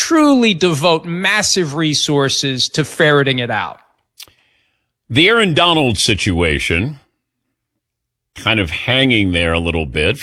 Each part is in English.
truly devote massive resources to ferreting it out. The Aaron Donald situation, kind of hanging there a little bit,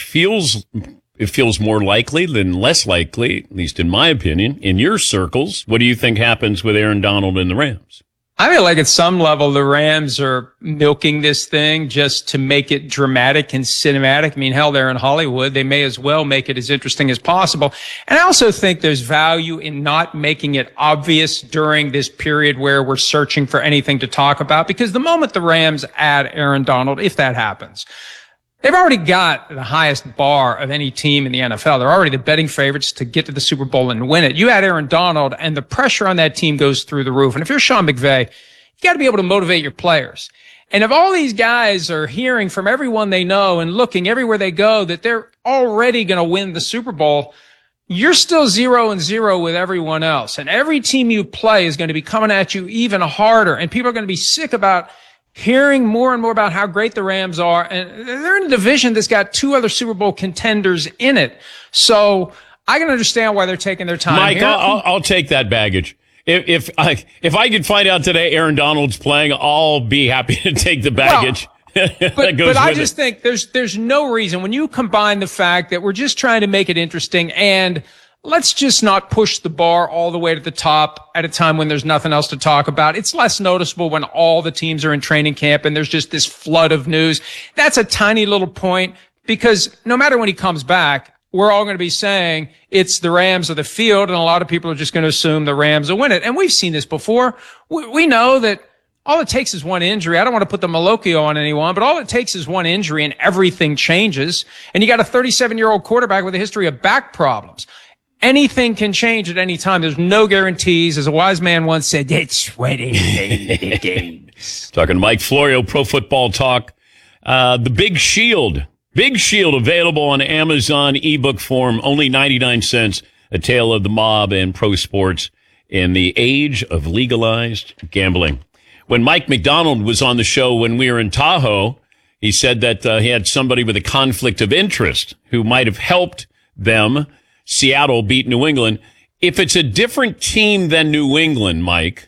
it feels more likely than less likely, at least in my opinion. In your circles, what do you think happens with Aaron Donald and the Rams? I feel like at some level, the Rams are milking this thing just to make it dramatic and cinematic. I mean, hell, they're in Hollywood. They may as well make it as interesting as possible. And I also think there's value in not making it obvious during this period where we're searching for anything to talk about, because the moment the Rams add Aaron Donald, if that happens, they've already got the highest bar of any team in the NFL. They're already the betting favorites to get to the Super Bowl and win it. You add Aaron Donald, and the pressure on that team goes through the roof. And if you're Sean McVay, you got to be able to motivate your players. And if all these guys are hearing from everyone they know and looking everywhere they go that they're already going to win the Super Bowl, you're still 0-0 with everyone else. And every team you play is going to be coming at you even harder. And people are going to be sick about hearing more and more about how great the Rams are. And they're in a division that's got two other Super Bowl contenders in it. So I can understand why they're taking their time. Mike, I'll take that baggage. If I could find out today Aaron Donald's playing, I'll be happy to take the baggage. Well, but I just think there's no reason when you combine the fact that we're just trying to make it interesting and let's just not push the bar all the way to the top at a time when there's nothing else to talk about. It's less noticeable when all the teams are in training camp and there's just this flood of news. That's a tiny little point, because no matter when he comes back, we're all going to be saying it's the Rams of the field, and a lot of people are just going to assume the Rams will win it. And we've seen this before. We know that all it takes is one injury. I don't want to put the Malocchio on anyone, but all it takes is one injury and everything changes. And you got a 37-year-old quarterback with a history of back problems. Anything can change at any time. There's no guarantees. As a wise man once said, it's winning the games. Talking to Mike Florio, Pro Football Talk. The Big Shield. Big Shield available on Amazon ebook form, only 99 cents. A Tale of the Mob and Pro Sports in the age of legalized gambling. When Mike McDonald was on the show when we were in Tahoe, he said that he had somebody with a conflict of interest who might have helped them. Seattle beat New England. If it's a different team than New England, Mike,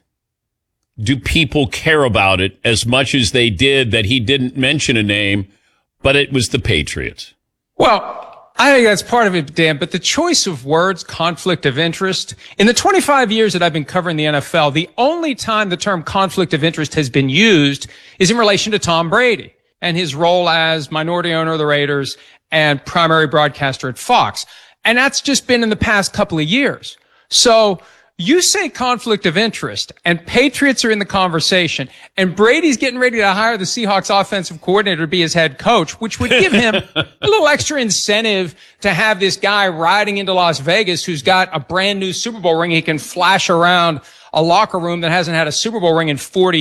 do people care about it as much as they did that he didn't mention a name, but it was the Patriots? Well, I think that's part of it, Dan, but the choice of words, conflict of interest, in the 25 years that I've been covering the NFL, the only time the term conflict of interest has been used is in relation to Tom Brady and his role as minority owner of the Raiders and primary broadcaster at Fox. And that's just been in the past couple of years. So you say conflict of interest, and Patriots are in the conversation, and Brady's getting ready to hire the Seahawks offensive coordinator to be his head coach, which would give him a little extra incentive to have this guy riding into Las Vegas who's got a brand new Super Bowl ring he can flash around a locker room that hasn't had a Super Bowl ring in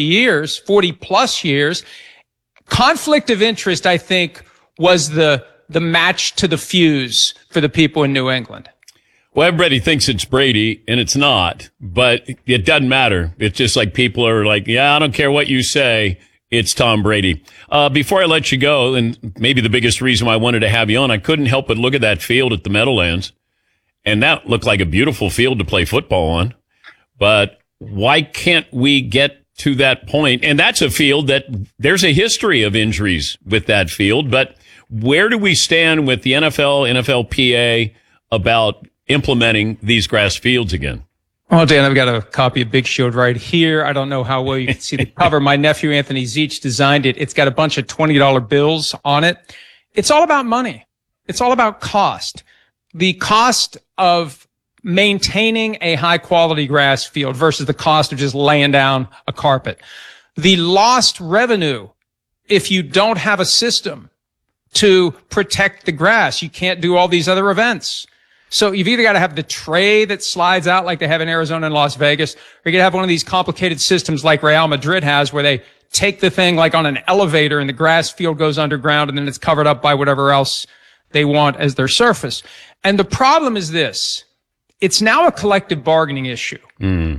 40 plus years. Conflict of interest, I think, was the match to the fuse for the people in New England. Well, everybody thinks it's Brady, and it's not, but it doesn't matter. It's just like people are like, yeah, I don't care what you say. It's Tom Brady. Before I let you go, and maybe the biggest reason why I wanted to have you on, I couldn't help but look at that field at the Meadowlands, and that looked like a beautiful field to play football on. But why can't we get to that point? And that's a field that there's a history of injuries with that field, but where do we stand with the NFL, NFLPA about implementing these grass fields again? Well, Dan, I've got a copy of Big Shield right here. I don't know how well you can see the cover. My nephew, Anthony Zeech, designed it. It's got a bunch of $20 bills on it. It's all about money. It's all about cost. The cost of maintaining a high quality grass field versus the cost of just laying down a carpet. The lost revenue if you don't have a system to protect the grass. You can't do all these other events. So you've either got to have the tray that slides out like they have in Arizona and Las Vegas, or you got to have one of these complicated systems like Real Madrid has, where they take the thing like on an elevator and the grass field goes underground and then it's covered up by whatever else they want as their surface. And the problem is this. It's now a collective bargaining issue. And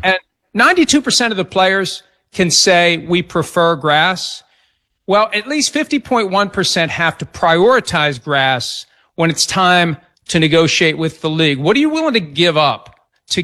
92% of the players can say we prefer grass. Well, at least 50.1% have to prioritize grass when it's time to negotiate with the league. What are you willing to give up